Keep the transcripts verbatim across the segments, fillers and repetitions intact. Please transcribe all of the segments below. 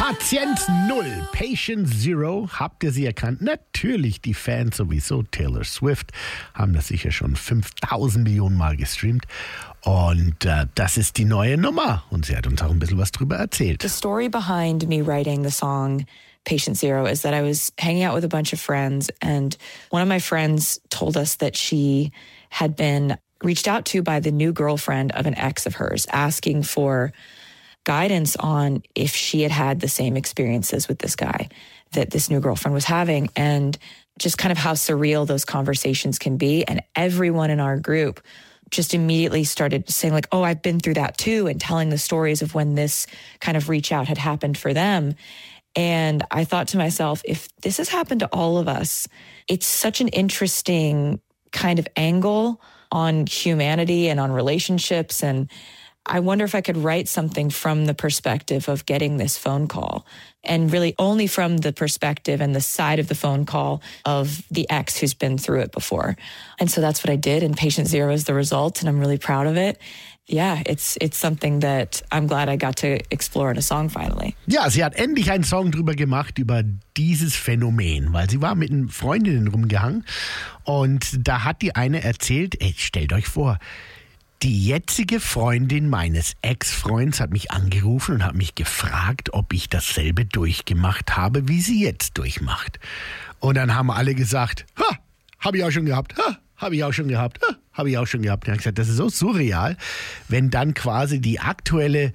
Patient Null, Patient Zero. Habt ihr sie erkannt? Natürlich, die Fans sowieso. Taylor Swift haben das sicher schon fünftausend Millionen Mal gestreamt. Und äh, das ist die neue Nummer. Und sie hat uns auch ein bisschen was drüber erzählt. The story behind me writing the song Patient Zero is that I was hanging out with a bunch of friends, and one of my friends told us that she had been reached out to by the new girlfriend of an ex of hers, asking for guidance on if she had had the same experiences with this guy that this new girlfriend was having, and just kind of how surreal those conversations can be. And everyone in our group just immediately started saying like, oh, I've been through that too, and telling the stories of when this kind of reach out had happened for them. And I thought to myself, if this has happened to all of us, it's such an interesting kind of angle on humanity and on relationships. And I wonder if I could write something from the perspective of getting this phone call, and really only from the perspective and the side of the phone call of the ex who's been through it before. And so that's what I did, and Patient Zero is the result, and I'm really proud of it. Yeah, it's it's something that I'm glad I got to explore in a song finally. Ja, sie hat endlich einen Song drüber gemacht, über dieses Phänomen, weil sie war mit den Freundinnen rumgehangen und da hat die eine erzählt, ey, stellt euch vor, die jetzige Freundin meines Ex-Freunds hat mich angerufen und hat mich gefragt, ob ich dasselbe durchgemacht habe, wie sie jetzt durchmacht. Und dann haben alle gesagt, ha, habe ich auch schon gehabt, ha, habe ich auch schon gehabt, ha, habe ich auch schon gehabt. Und ich habe gesagt, das ist so surreal, wenn dann quasi die aktuelle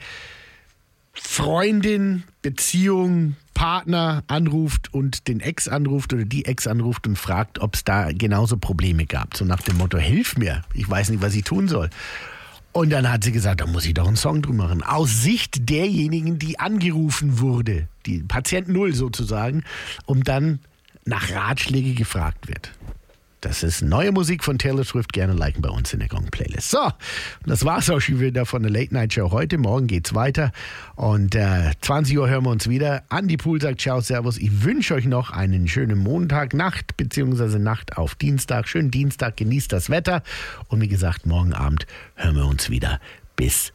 Freundin, Beziehung, Partner anruft und den Ex anruft oder die Ex anruft und fragt, ob es da genauso Probleme gab. So nach dem Motto, hilf mir, ich weiß nicht, was ich tun soll. Und dann hat sie gesagt, da muss ich doch einen Song drüber machen. Aus Sicht derjenigen, die angerufen wurde, die Patient Null sozusagen, um dann nach Ratschläge gefragt wird. Das ist neue Musik von Taylor Swift. Gerne liken bei uns in der Gong-Playlist. So, das war's auch schon wieder von der Late-Night-Show heute. Morgen geht's weiter. Und äh, zwanzig Uhr hören wir uns wieder. Andi Pool sagt ciao, servus. Ich wünsche euch noch einen schönen Montag, Nacht, beziehungsweise Nacht auf Dienstag. Schönen Dienstag, genießt das Wetter. Und wie gesagt, morgen Abend hören wir uns wieder. Bis